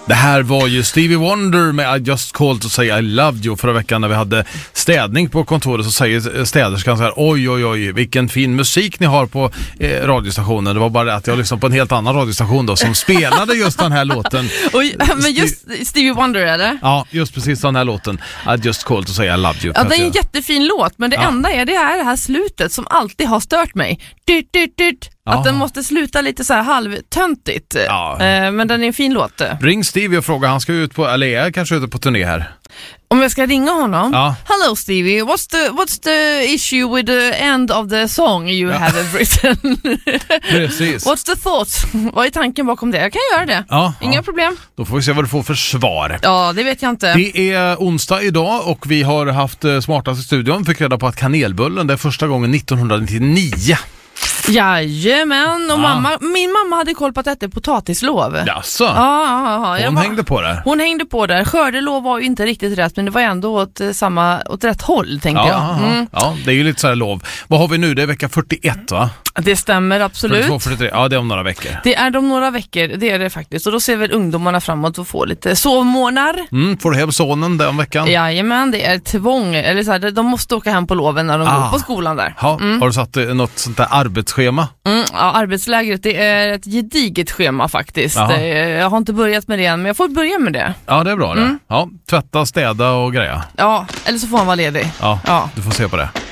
Det här var ju Stevie Wonder med I Just Called to Say I Loved You. Förra veckan när vi hade städning på kontoret så säger städerskan så här: oj, vilken fin musik ni har på radiostationen. Det var bara att jag lyssnade på en helt annan radiostation då som spelade just den här låten. Oj, men just Stevie Wonder, eller? Ja, just precis den här låten, I Just Called to Say I Loved You. Ja, det är en jättefin låt, men det enda är det här slutet som alltid har stört mig. Att den måste sluta lite så här halvtöntigt. Men den är en fin låt. Ring Stevie och fråga, han ska ut på, eller är kanske ute på turné här. Om jag ska ringa honom. Hello Stevie, what's the issue with the end of the song you have written? Precis. What's the thought? Vad är tanken bakom det? Jag kan göra det. Inga problem. Då får vi se vad du får för svar. Ja, det vet jag inte. Det är onsdag idag och vi har haft Smartast i studion. Fick reda på att kanelbullen, det är första gången 1999. Jajamän, och min mamma hade koll på att det är potatislov. Jaså? Hon hängde på där. Hon hängde på där. Skördelov var ju inte riktigt rätt, men det var ändå åt rätt håll, tänkte jag. Ja, det är ju lite så här lov. Vad har vi nu? Det är vecka 41, va? Det stämmer absolut. 42, 43. Ja, det är om några veckor. Det är om några veckor, det är det faktiskt. Och då ser väl ungdomarna framåt och får lite sovmånar. Får du hem sonen den veckan? Jajamän, det är tvång. Eller så här, de måste åka hem på loven när de går på skolan där. Har du satt något sånt där arbetsschema? Arbetslägret, det är ett gediget schema faktiskt. Jag har inte börjat med det än, men jag får börja med det. Ja, det är bra det. Ja, tvätta, städa och greja. Ja, eller så får han vara ledig. Ja, du får se på det.